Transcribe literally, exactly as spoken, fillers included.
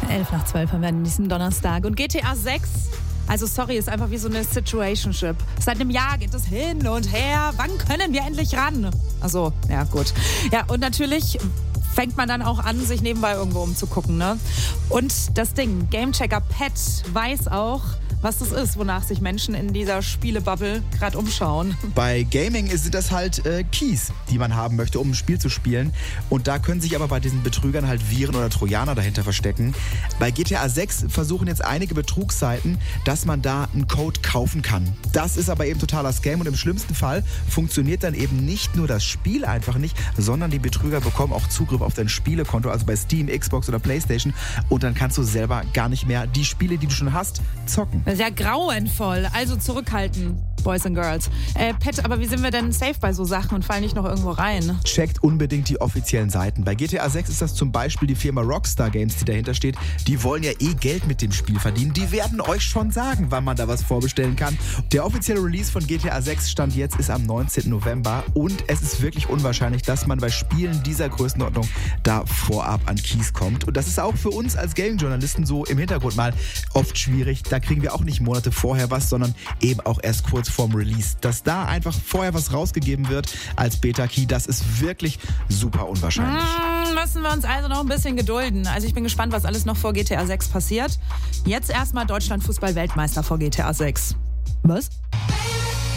elf nach zwölf haben wir an diesem Donnerstag. Und G T A sechs, also sorry, ist einfach wie so eine Situationship. Seit einem Jahr geht es hin und her. Wann können wir endlich ran? Also, ja gut. Ja, und natürlich fängt man dann auch an, sich nebenbei irgendwo umzugucken, ne? Und das Ding, Gamechecker Pet weiß auch, was das ist, wonach sich Menschen in dieser Spielebubble gerade umschauen. Bei Gaming sind das halt äh, Keys, die man haben möchte, um ein Spiel zu spielen. Und da können sich aber bei diesen Betrügern halt Viren oder Trojaner dahinter verstecken. Bei G T A sechs versuchen jetzt einige Betrugsseiten, dass man da einen Code kaufen kann. Das ist aber eben totaler Scam und im schlimmsten Fall funktioniert dann eben nicht nur das Spiel einfach nicht, sondern die Betrüger bekommen auch Zugriff auf dein Spielekonto, also bei Steam, Xbox oder PlayStation. Und dann kannst du selber gar nicht mehr die Spiele, die du schon hast, zocken. Das ist ja grauenvoll. Also zurückhalten, Boys and Girls. Äh, Pet, aber wie sind wir denn safe bei so Sachen und fallen nicht noch irgendwo rein? Checkt unbedingt die offiziellen Seiten. Bei G T A sechs ist das zum Beispiel die Firma Rockstar Games, die dahinter steht. Die wollen ja eh Geld mit dem Spiel verdienen. Die werden euch schon sagen, wann man da was vorbestellen kann. Der offizielle Release von G T A sechs Stand jetzt ist am neunzehnten November und es ist wirklich unwahrscheinlich, dass man bei Spielen dieser Größenordnung da vorab an Keys kommt. Und das ist auch für uns als Gaming-Journalisten so im Hintergrund mal oft schwierig. Da kriegen wir auch nicht Monate vorher was, sondern eben auch erst kurz vorm Release. Dass da einfach vorher was rausgegeben wird als Beta-Key, das ist wirklich super unwahrscheinlich. Mm, müssen wir uns also noch ein bisschen gedulden. Also ich bin gespannt, was alles noch vor G T A sechs passiert. Jetzt erstmal Deutschland Fußball-Weltmeister vor G T A sechs. Was?